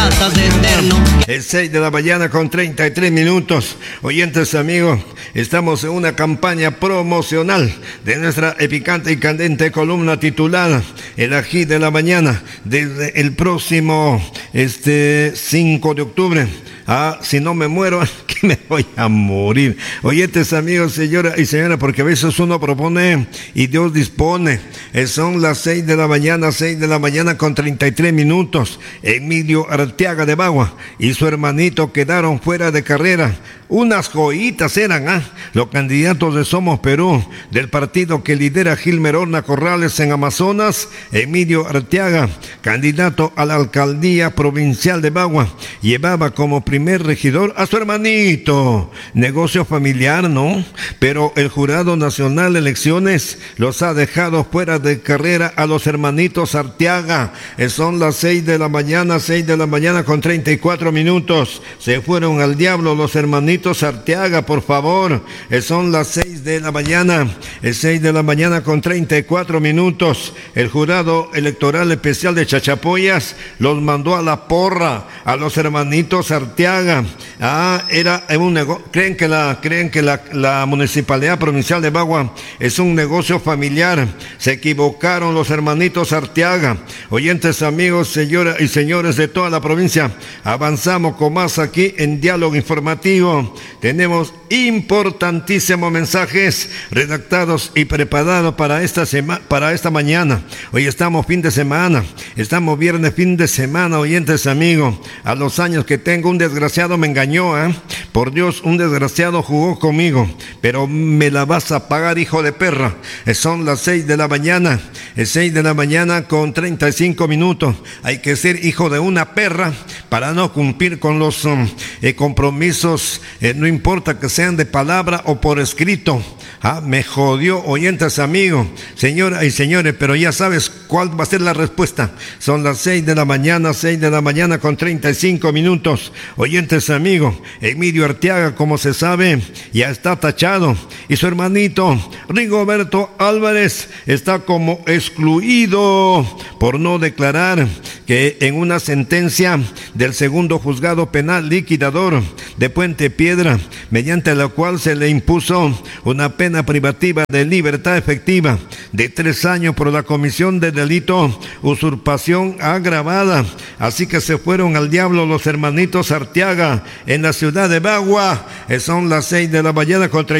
Es 6 de la mañana con 33 minutos. Oyentes amigos, estamos en una campaña promocional de nuestra picante y candente columna titulada El Ají de la Mañana, desde el próximo 5 de octubre. Si no me muero, que me voy a morir. Oyentes amigos, señora y señora, porque a veces uno propone y Dios dispone. Son las 6 de la mañana con 33 minutos. Emilio Arteaga de Bagua y su hermanito quedaron fuera de carrera. Unas joyitas eran, los candidatos de Somos Perú, del partido que lidera Gilmer Horna Corrales en Amazonas. Emilio Arteaga, candidato a la alcaldía provincial de Bagua, llevaba como primer regidor a su hermanito. Negocio familiar, ¿no? Pero el Jurado Nacional de Elecciones los ha dejado fuera de carrera a los hermanitos Arteaga. Son las 6 de la mañana con 34 minutos. Se fueron al diablo los hermanitos Arteaga, por favor. Son las 6 de la mañana con 34 minutos. El Jurado Electoral Especial de Chachapoyas los mandó a la porra a los hermanitos Arteaga. Era un negocio. Creen que la Municipalidad Provincial de Bagua es un negocio familiar. Se equivocaron los hermanitos Arteaga. Oyentes amigos, señoras y señores de toda la provincia, avanzamos con más aquí en Diálogo Informativo. Tenemos importantísimos mensajes redactados y preparados para esta mañana. Hoy estamos fin de semana, estamos viernes fin de semana, oyentes amigos. A los años que tengo, un desgraciado me engañó, por Dios, un desgraciado jugó conmigo, pero me la vas a pagar, hijo de perra. Son las 6 de la mañana, 6 de la mañana con 35 minutos. Hay que ser hijo de una perra para no cumplir con los compromisos, no importa que sean de palabra o por escrito. Me jodió, oyentes amigos, señoras y señores, pero ya sabes cuál va a ser la respuesta. Son las 6 de la mañana con 35 minutos. Oyentes amigos, Emilio Arteaga, como se sabe, ya está tachado, y su hermanito Rigoberto Álvarez está como excluido por no declarar, que en una sentencia del segundo juzgado penal liquidador de Puente Piedra, mediante la cual se le impuso una pena privativa de libertad efectiva de 3 años por la comisión de delito usurpación agravada. Así que se fueron al diablo los hermanitos Arteaga en la ciudad de Bagua. Son las 6 de la mañana con